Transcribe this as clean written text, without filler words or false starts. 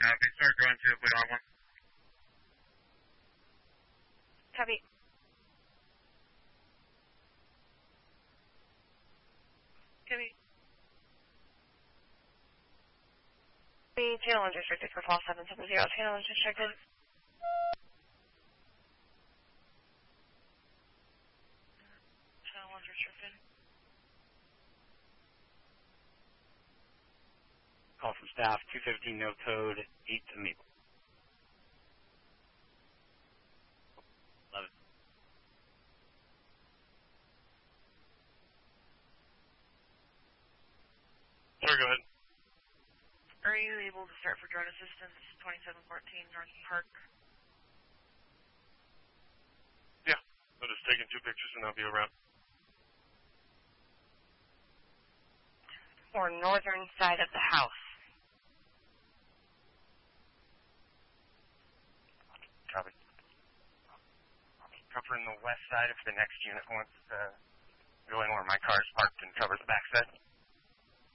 Copy, sir. Going to Blue Harbor. Copy. Copy. The channel is restricted for call 770. Channel is restricted. Channel is restricted. Call from staff, 215, no code, 8 to Maple. 11. Sir, go ahead. Are you able to start for drone assistance, 2714 North Park? Yeah, I'm just taking 2 pictures and I'll be around. Or northern side of the house. Copy. Covering the west side if the next unit wants to go in where my car is parked and cover the back side.